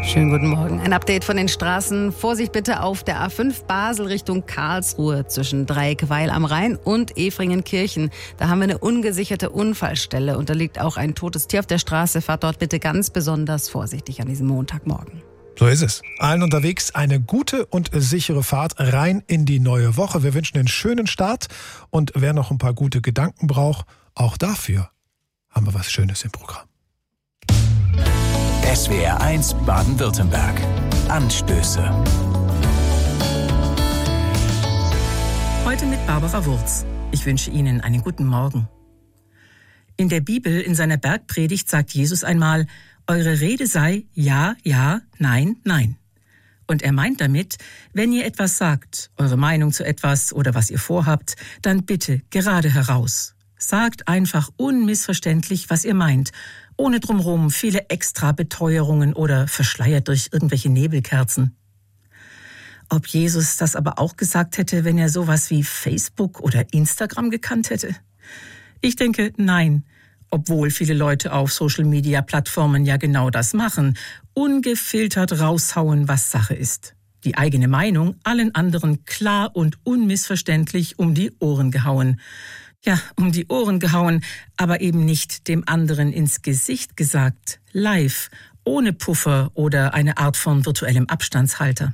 Schönen guten Morgen. Ein Update von den Straßen. Vorsicht bitte auf der A5 Basel Richtung Karlsruhe zwischen Dreieckweil am Rhein und Efringenkirchen. Da haben wir eine ungesicherte Unfallstelle und da liegt auch ein totes Tier auf der Straße. Fahrt dort bitte ganz besonders vorsichtig an diesem Montagmorgen. So ist es. Allen unterwegs eine gute und sichere Fahrt rein in die neue Woche. Wir wünschen einen schönen Start und wer noch ein paar gute Gedanken braucht, auch dafür haben wir was Schönes im Programm. SWR 1 Baden-Württemberg. Anstöße. Heute mit Barbara Wurz. Ich wünsche Ihnen einen guten Morgen. In der Bibel, in seiner Bergpredigt, sagt Jesus einmal: Eure Rede sei ja, ja, nein, nein. Und er meint damit, wenn ihr etwas sagt, eure Meinung zu etwas oder was ihr vorhabt, dann bitte gerade heraus. Sagt einfach unmissverständlich, was ihr meint, ohne drumherum viele extra Beteuerungen oder verschleiert durch irgendwelche Nebelkerzen. Ob Jesus das aber auch gesagt hätte, wenn er sowas wie Facebook oder Instagram gekannt hätte? Ich denke, nein. Obwohl viele Leute auf Social-Media-Plattformen ja genau das machen, ungefiltert raushauen, was Sache ist. Die eigene Meinung allen anderen klar und unmissverständlich um die Ohren gehauen. Ja, um die Ohren gehauen, aber eben nicht dem anderen ins Gesicht gesagt, live, ohne Puffer oder eine Art von virtuellem Abstandshalter.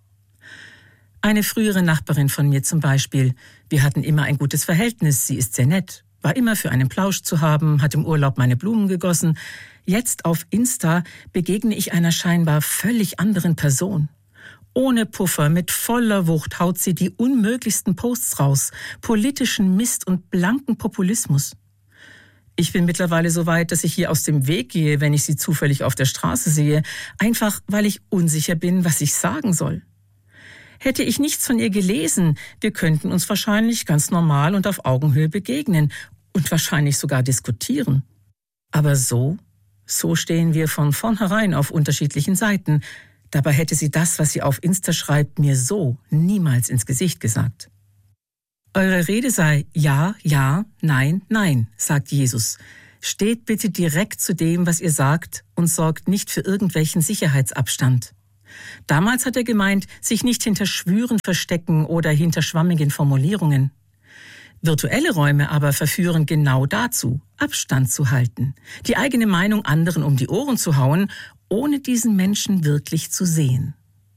Eine frühere Nachbarin von mir zum Beispiel, wir hatten immer ein gutes Verhältnis, sie ist sehr nett, war immer für einen Plausch zu haben, hat im Urlaub meine Blumen gegossen. Jetzt auf Insta begegne ich einer scheinbar völlig anderen Person. Ohne Puffer, mit voller Wucht haut sie die unmöglichsten Posts raus, politischen Mist und blanken Populismus. Ich bin mittlerweile so weit, dass ich hier aus dem Weg gehe, wenn ich sie zufällig auf der Straße sehe, einfach weil ich unsicher bin, was ich sagen soll. Hätte ich nichts von ihr gelesen, wir könnten uns wahrscheinlich ganz normal und auf Augenhöhe begegnen und wahrscheinlich sogar diskutieren. Aber so stehen wir von vornherein auf unterschiedlichen Seiten. Dabei hätte sie das, was sie auf Insta schreibt, mir so niemals ins Gesicht gesagt. Eure Rede sei ja, ja, nein, nein, sagt Jesus. Steht bitte direkt zu dem, was ihr sagt und sorgt nicht für irgendwelchen Sicherheitsabstand. Damals hat er gemeint, sich nicht hinter Schwüren verstecken oder hinter schwammigen Formulierungen. Virtuelle Räume aber verführen genau dazu, Abstand zu halten, die eigene Meinung anderen um die Ohren zu hauen, ohne diesen Menschen wirklich zu sehen.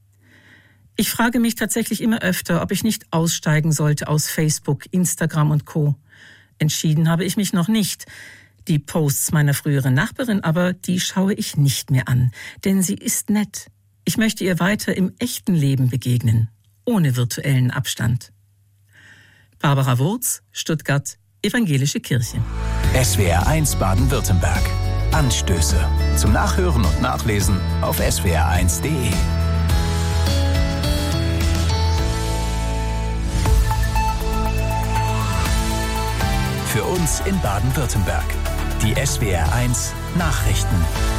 Ich frage mich tatsächlich immer öfter, ob ich nicht aussteigen sollte aus Facebook, Instagram und Co. Entschieden habe ich mich noch nicht. Die Posts meiner früheren Nachbarin aber, die schaue ich nicht mehr an, denn sie ist nett. Ich möchte ihr weiter im echten Leben begegnen, ohne virtuellen Abstand. Barbara Wurz, Stuttgart, Evangelische Kirche. SWR 1 Baden-Württemberg. Anstöße. Zum Nachhören und Nachlesen auf swr1.de. Für uns in Baden-Württemberg. Die SWR 1 Nachrichten.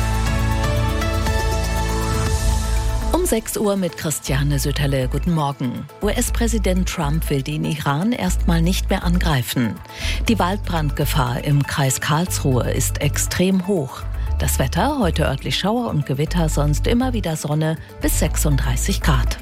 Um 6 Uhr mit Christiane Sütterle. Guten Morgen. US-Präsident Trump will den Iran erstmal nicht mehr angreifen. Die Waldbrandgefahr im Kreis Karlsruhe ist extrem hoch. Das Wetter, heute örtlich Schauer und Gewitter, sonst immer wieder Sonne bis 36 Grad.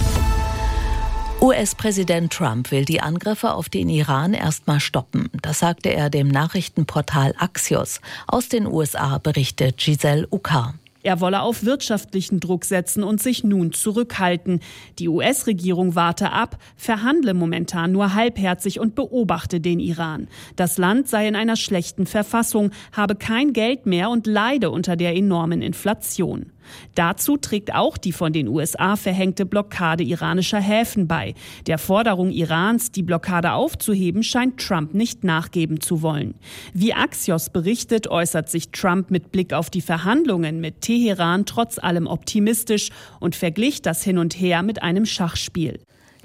US-Präsident Trump will die Angriffe auf den Iran erstmal stoppen. Das sagte er dem Nachrichtenportal Axios. Aus den USA berichtet Giselle Uckar. Er wolle auf wirtschaftlichen Druck setzen und sich nun zurückhalten. Die US-Regierung warte ab, verhandle momentan nur halbherzig und beobachte den Iran. Das Land sei in einer schlechten Verfassung, habe kein Geld mehr und leide unter der enormen Inflation. Dazu trägt auch die von den USA verhängte Blockade iranischer Häfen bei. Der Forderung Irans, die Blockade aufzuheben, scheint Trump nicht nachgeben zu wollen. Wie Axios berichtet, äußert sich Trump mit Blick auf die Verhandlungen mit Teheran trotz allem optimistisch und verglich das Hin und Her mit einem Schachspiel.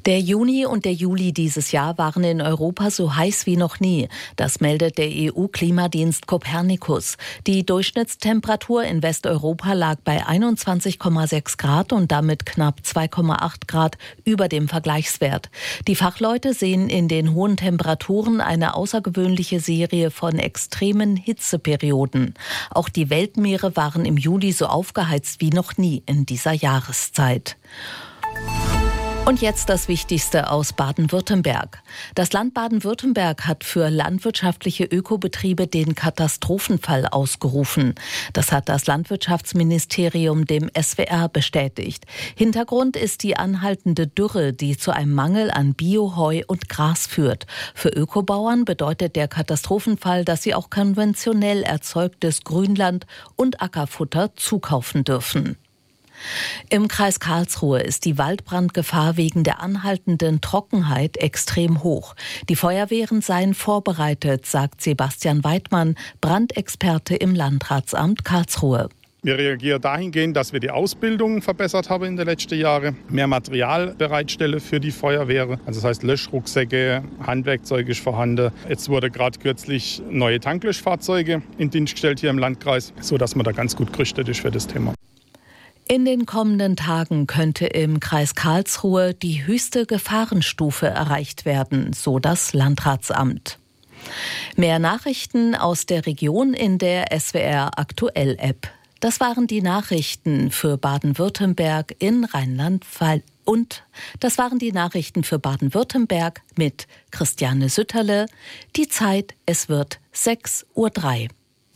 Der Juni und der Juli dieses Jahr waren in Europa so heiß wie noch nie. Das meldet der EU-Klimadienst Copernicus. Die Durchschnittstemperatur in Westeuropa lag bei 21,6 Grad und damit knapp 2,8 Grad über dem Vergleichswert. Die Fachleute sehen in den hohen Temperaturen eine außergewöhnliche Serie von extremen Hitzeperioden. Auch die Weltmeere waren im Juli so aufgeheizt wie noch nie in dieser Jahreszeit. Und jetzt das Wichtigste aus Baden-Württemberg. Das Land Baden-Württemberg hat für landwirtschaftliche Ökobetriebe den Katastrophenfall ausgerufen. Das hat das Landwirtschaftsministerium dem SWR bestätigt. Hintergrund ist die anhaltende Dürre, die zu einem Mangel an Bio, Heu und Gras führt. Für Ökobauern bedeutet der Katastrophenfall, dass sie auch konventionell erzeugtes Grünland und Ackerfutter zukaufen dürfen. Im Kreis Karlsruhe ist die Waldbrandgefahr wegen der anhaltenden Trockenheit extrem hoch. Die Feuerwehren seien vorbereitet, sagt Sebastian Weidmann, Brandexperte im Landratsamt Karlsruhe. Wir reagieren dahingehend, dass wir die Ausbildung verbessert haben in den letzten Jahren, mehr Material bereitstellen für die Feuerwehren. Also das heißt Löschrucksäcke, Handwerkzeug ist vorhanden. Jetzt wurde gerade kürzlich neue Tanklöschfahrzeuge in Dienst gestellt hier im Landkreis, sodass man da ganz gut gerüstet ist für das Thema. In den kommenden Tagen könnte im Kreis Karlsruhe die höchste Gefahrenstufe erreicht werden, so das Landratsamt. Mehr Nachrichten aus der Region in der SWR Aktuell App. Das waren die Nachrichten für Baden-Württemberg in Rheinland-Pfalz. Und das waren die Nachrichten für Baden-Württemberg mit Christiane Sütterle. Die Zeit, es wird 6:03 Uhr.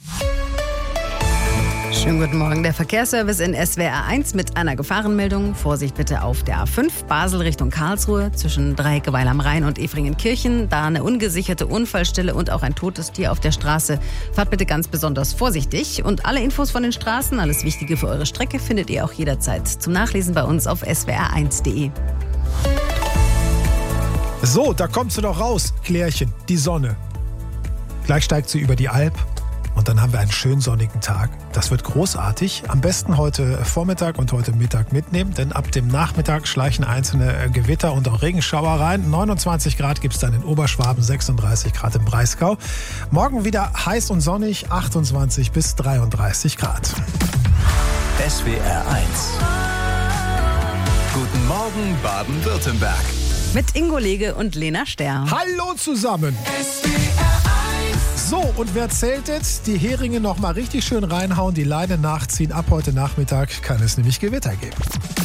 Schönen guten Morgen. Der Verkehrsservice in SWR 1 mit einer Gefahrenmeldung. Vorsicht bitte auf der A5 Basel Richtung Karlsruhe zwischen Dreieckeweiler am Rhein und Efringen-Kirchen. Da eine ungesicherte Unfallstelle und auch ein totes Tier auf der Straße. Fahrt bitte ganz besonders vorsichtig. Und alle Infos von den Straßen, alles Wichtige für eure Strecke, findet ihr auch jederzeit zum Nachlesen bei uns auf swr1.de. So, da kommt sie doch raus, Klärchen, die Sonne. Gleich steigt sie über die Alp. Und dann haben wir einen schönen sonnigen Tag. Das wird großartig. Am besten heute Vormittag und heute Mittag mitnehmen, denn ab dem Nachmittag schleichen einzelne Gewitter und auch Regenschauer rein. 29 Grad gibt es dann in Oberschwaben, 36 Grad im Breisgau. Morgen wieder heiß und sonnig, 28 bis 33 Grad. SWR 1. Guten Morgen Baden-Württemberg. Mit Ingo Lege und Lena Ster. Hallo zusammen. So, und wer zeltet, die Heringe noch mal richtig schön reinhauen, die Leine nachziehen. Ab heute Nachmittag kann es nämlich Gewitter geben.